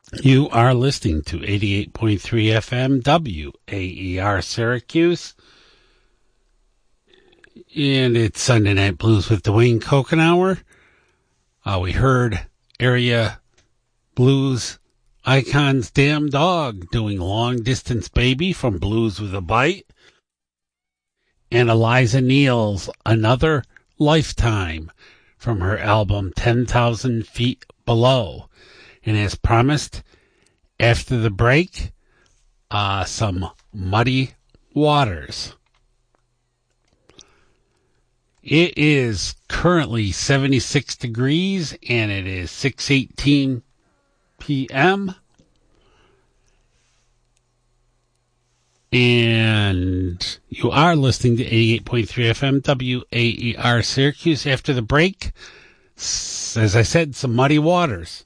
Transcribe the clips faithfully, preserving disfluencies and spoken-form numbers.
You are listening to eighty-eight point three F M W A E R Syracuse. And it's Sunday Night Blues with Dwayne Kokenauer. Uh, we heard area blues icons Damn Dog doing Long Distance Baby from Blues with a Bite. And Eliza Neal's Another Lifetime from her album ten thousand Feet Below. And as promised, after the break, uh, some Muddy Waters. It is currently seventy-six degrees, and it is six eighteen p.m. And you are listening to eighty-eight point three F M W A E R Syracuse. After the break, as I said, some Muddy Waters.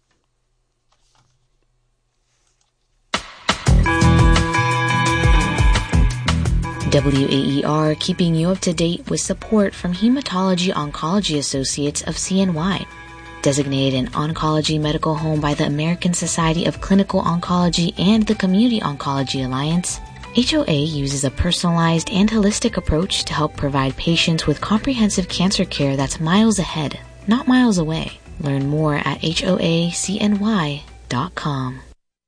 W A E R keeping you up to date with support from Hematology Oncology Associates of C N Y. Designated an oncology medical home by the American Society of Clinical Oncology and the Community Oncology Alliance, H O A uses a personalized and holistic approach to help provide patients with comprehensive cancer care that's miles ahead, not miles away. Learn more at H O A C N Y dot com.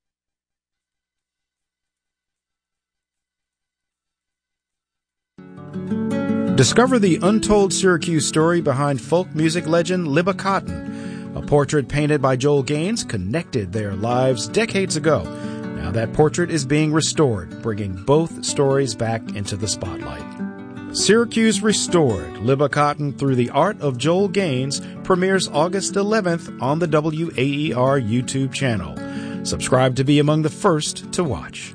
Discover the untold Syracuse story behind folk music legend Libba Cotton. A portrait painted by Joel Gaines connected their lives decades ago. Now that portrait is being restored, bringing both stories back into the spotlight. Syracuse Restored, Libba Cotton Through the Art of Joel Gaines premieres August eleventh on the W A E R YouTube channel. Subscribe to be among the first to watch.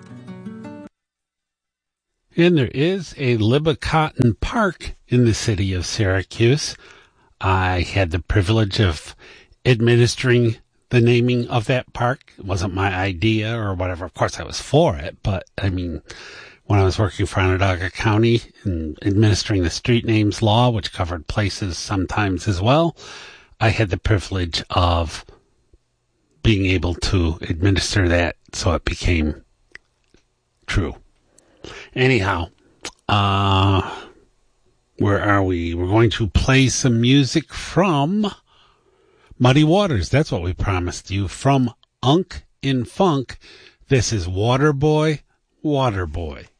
And there is a Libba Cotton Park in the city of Syracuse. I had the privilege of administering the naming of that park. It wasn't my idea or whatever. Of course, I was for it. But, I mean, when I was working for Onondaga County and administering the street names law, which covered places sometimes as well, I had the privilege of being able to administer that so it became true. Anyhow, uh, where are we? We're going to play some music from Muddy Waters. That's what we promised you. From Unk in Funk, this is Waterboy, Waterboy.